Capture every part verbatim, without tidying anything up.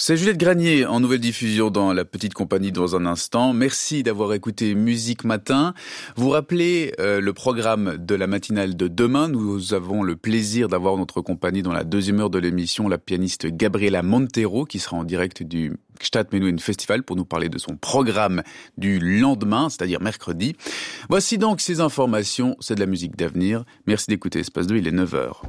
C'est Juliette Granier en nouvelle diffusion dans La Petite Compagnie dans un instant. Merci d'avoir écouté Musique Matin. Vous rappelez euh, le programme de la matinale de demain. Nous avons le plaisir d'avoir notre compagnie dans la deuxième heure de l'émission, la pianiste Gabriela Montero, qui sera en direct du Stadtmenuhin Festival pour nous parler de son programme du lendemain, c'est-à-dire mercredi. Voici donc ces informations, c'est de la musique d'avenir. Merci d'écouter Espace deux, il est neuf heures.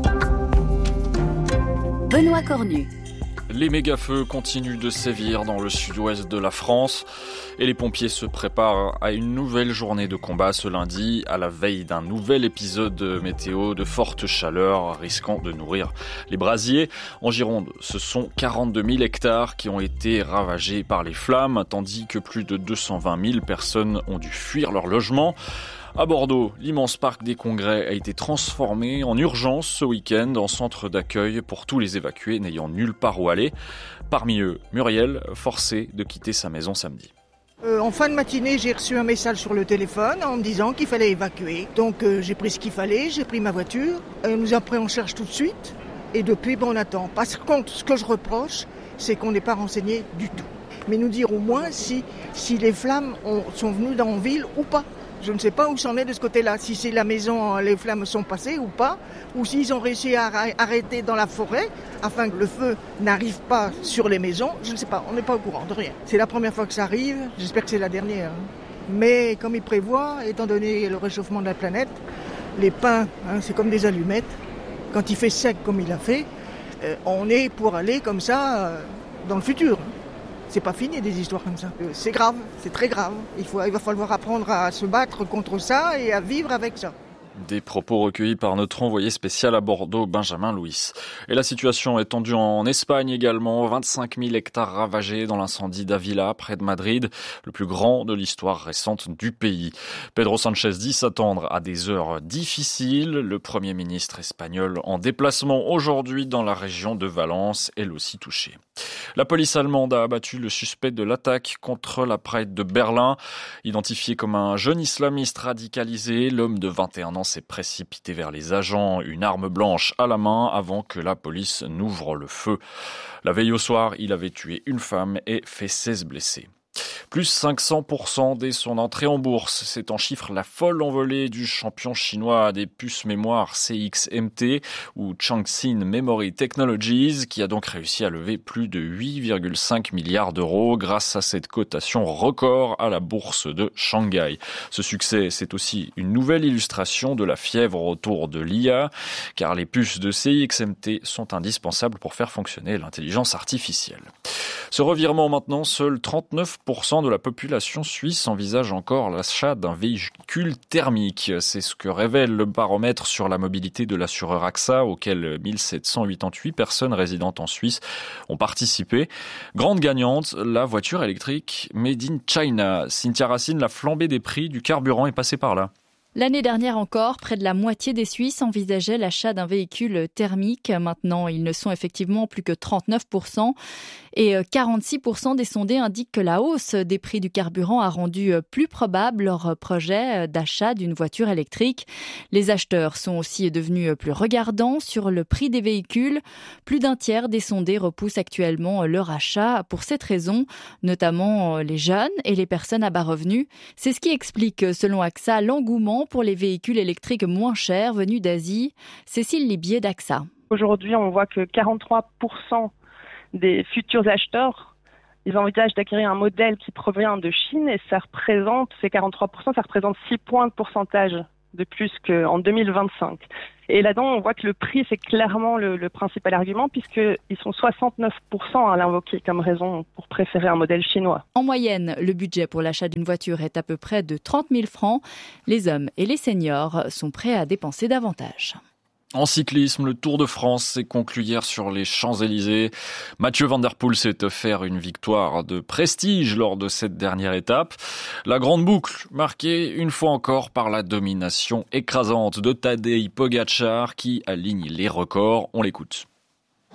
Benoît Cornu. Les méga-feux continuent de sévir dans le sud-ouest de la France et les pompiers se préparent à une nouvelle journée de combat ce lundi, à la veille d'un nouvel épisode météo de forte chaleur risquant de nourrir les brasiers. En Gironde, ce sont quarante-deux mille hectares qui ont été ravagés par les flammes, tandis que plus de deux cent vingt mille personnes ont dû fuir leur logement. À Bordeaux, l'immense parc des Congrès a été transformé en urgence ce week-end en centre d'accueil pour tous les évacués n'ayant nulle part où aller. Parmi eux, Muriel, forcée de quitter sa maison samedi. Euh, en fin de matinée, j'ai reçu un message sur le téléphone en me disant qu'il fallait évacuer. Donc euh, j'ai pris ce qu'il fallait, j'ai pris ma voiture, elle nous a pris en charge tout de suite et depuis ben, on attend. Par contre, ce que je reproche, c'est qu'on n'est pas renseigné du tout. Mais nous dire au moins si, si les flammes ont, sont venues dans la ville ou pas. Je ne sais pas où c'en est de ce côté-là, si c'est la maison, les flammes sont passées ou pas, ou s'ils ont réussi à arrêter dans la forêt afin que le feu n'arrive pas sur les maisons. Je ne sais pas, on n'est pas au courant de rien. C'est la première fois que ça arrive, j'espère que c'est la dernière. Mais comme il prévoit, étant donné le réchauffement de la planète, les pins, hein, c'est comme des allumettes. Quand il fait sec comme il a fait, euh, on est pour aller comme ça euh, dans le futur. C'est pas fini des histoires comme ça. C'est grave, c'est très grave. Il faut, il va falloir apprendre à se battre contre ça et à vivre avec ça. Des propos recueillis par notre envoyé spécial à Bordeaux, Benjamin Louis. Et la situation est tendue en Espagne également. vingt-cinq mille hectares ravagés dans l'incendie d'Avila, près de Madrid, le plus grand de l'histoire récente du pays. Pedro Sánchez dit s'attendre à des heures difficiles. Le Premier ministre espagnol en déplacement aujourd'hui dans la région de Valence, elle aussi touchée. La police allemande a abattu le suspect de l'attaque contre la Pride de Berlin. Identifié comme un jeune islamiste radicalisé, l'homme de vingt et un ans s'est précipité vers les agents, une arme blanche à la main, avant que la police n'ouvre le feu. La veille au soir, il avait tué une femme et fait seize blessés. Plus cinq cents pour cent dès son entrée en bourse. C'est en chiffre la folle envolée du champion chinois des puces mémoire C X M T ou Changxin Memory Technologies qui a donc réussi à lever plus de huit virgule cinq milliards d'euros grâce à cette cotation record à la bourse de Shanghai. Ce succès, c'est aussi une nouvelle illustration de la fièvre autour de l'I A car les puces de C X M T sont indispensables pour faire fonctionner l'intelligence artificielle. Ce revirement maintenant, seuls trente-neuf pour cent de la population suisse envisage encore l'achat d'un véhicule thermique. C'est ce que révèle le baromètre sur la mobilité de l'assureur A X A, auquel mille sept cent quatre-vingt-dix-huit personnes résidentes en Suisse ont participé. Grande gagnante, la voiture électrique Made in China. Cynthia Racine, la flambée des prix du carburant est passée par là. L'année dernière encore, près de la moitié des Suisses envisageaient l'achat d'un véhicule thermique. Maintenant, ils ne sont effectivement plus que trente-neuf pour cent. Et quarante-six pour cent des sondés indiquent que la hausse des prix du carburant a rendu plus probable leur projet d'achat d'une voiture électrique. Les acheteurs sont aussi devenus plus regardants sur le prix des véhicules. Plus d'un tiers des sondés repoussent actuellement leur achat pour cette raison, notamment les jeunes et les personnes à bas revenus. C'est ce qui explique, selon A X A, l'engouement pour les véhicules électriques moins chers venus d'Asie. Cécile Libier d'A X A. Aujourd'hui, on voit que quarante-trois pour cent des futurs acheteurs, ils envisagent d'acquérir un modèle qui provient de Chine et ça représente, ces quarante-trois pour cent, ça représente six points de pourcentage de plus qu'en deux mille vingt-cinq. Et là-dedans, on voit que le prix, c'est clairement le, le principal argument puisqu'ils sont soixante-neuf pour cent à l'invoquer comme raison pour préférer un modèle chinois. En moyenne, le budget pour l'achat d'une voiture est à peu près de trente mille francs. Les hommes et les seniors sont prêts à dépenser davantage. En cyclisme, le Tour de France s'est conclu hier sur les Champs-Élysées. Mathieu Van Der Poel s'est offert une victoire de prestige lors de cette dernière étape. La grande boucle, marquée une fois encore par la domination écrasante de Tadej Pogačar qui aligne les records. On l'écoute.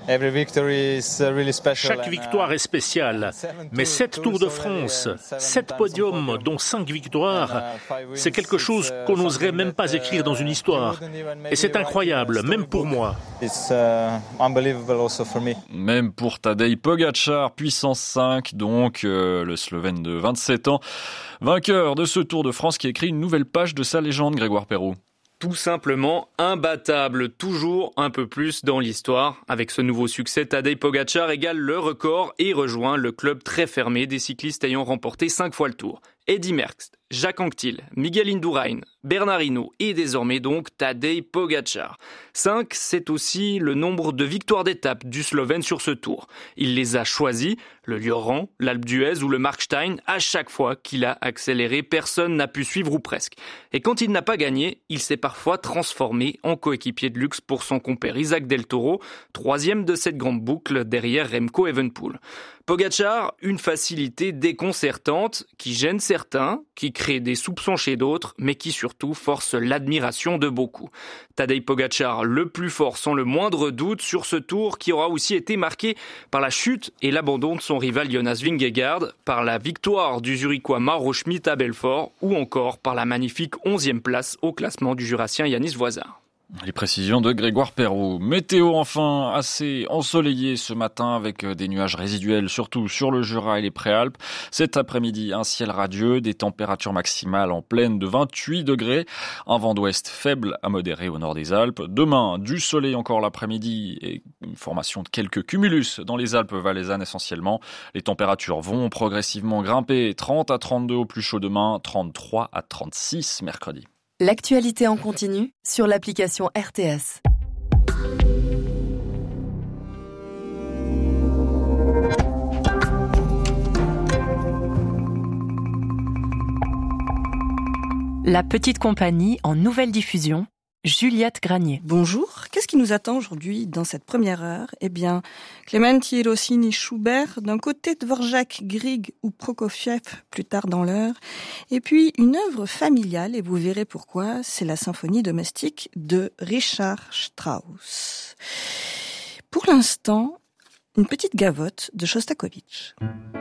Chaque victoire est spéciale, mais sept Tours de France, sept podiums, dont cinq victoires, c'est quelque chose qu'on n'oserait même pas écrire dans une histoire. Et c'est incroyable, même pour moi. Même pour Tadej Pogačar, puissance cinq, donc euh, le Slovène de vingt-sept ans, vainqueur de ce Tour de France qui écrit une nouvelle page de sa légende, Grégoire Perrault. Tout simplement imbattable, toujours un peu plus dans l'histoire. Avec ce nouveau succès, Tadej Pogačar égale le record et rejoint le club très fermé des cyclistes ayant remporté cinq fois le Tour. Eddy Merckx, Jacques Anquetil, Miguel Indurain, Bernard Hinault et désormais donc Tadej Pogačar. cinq, c'est aussi le nombre de victoires d'étape du Slovène sur ce Tour. Il les a choisis, le Lioran, l'Alpe d'Huez ou le Markstein. À chaque fois qu'il a accéléré, personne n'a pu suivre ou presque. Et quand il n'a pas gagné, il s'est parfois transformé en coéquipier de luxe pour son compère Isaac Del Toro, troisième de cette grande boucle derrière Remco Evenepoel. Pogačar, une facilité déconcertante qui gêne certains, qui crée des soupçons chez d'autres, mais qui surtout force l'admiration de beaucoup. Tadej Pogačar, le plus fort sans le moindre doute sur ce Tour qui aura aussi été marqué par la chute et l'abandon de son rival Jonas Vingegaard, par la victoire du Zurichois Mauro Schmid à Belfort ou encore par la magnifique onzième place au classement du Jurassien Yanis Voisard. Les précisions de Grégoire Perrault. Météo enfin assez ensoleillé ce matin avec des nuages résiduels surtout sur le Jura et les Préalpes. Cet après-midi, un ciel radieux, des températures maximales en pleine de vingt-huit degrés, un vent d'ouest faible à modéré au nord des Alpes. Demain, du soleil encore l'après-midi et une formation de quelques cumulus dans les Alpes valaisannes essentiellement. Les températures vont progressivement grimper, trente à trente-deux au plus chaud demain, trente-trois à trente-six mercredi. L'actualité en continu sur l'application R T S. La petite compagnie en nouvelle diffusion, Juliette Granier. Bonjour, qu'est-ce qui nous attend aujourd'hui dans cette première heure ? Eh bien, Clementi, Rossini, Schubert, d'un côté Dvorak, Grieg ou Prokofiev plus tard dans l'heure, et puis une œuvre familiale, et vous verrez pourquoi, c'est la symphonie domestique de Richard Strauss. Pour l'instant, une petite gavotte de Shostakovich.